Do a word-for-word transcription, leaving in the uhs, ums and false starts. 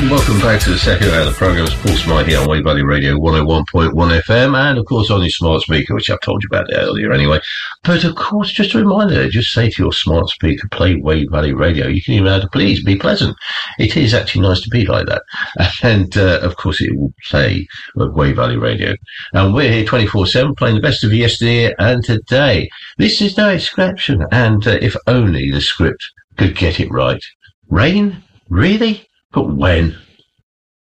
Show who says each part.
Speaker 1: welcome back to the second hour of the programme. It's Paul Smythe here on Wave Valley Radio one oh one point one F M, and of course on your smart speaker, which I've told you about earlier anyway. But of course, just a reminder, just say to your smart speaker, play Wave Valley Radio. You can even add a please, be pleasant. It is actually nice to be like that. And uh, of course it will play Wave Valley Radio. And we're here twenty-four seven playing the best of yesterday and today. This is no exception, and uh, if only the script could get it right. Rain? Really? But when?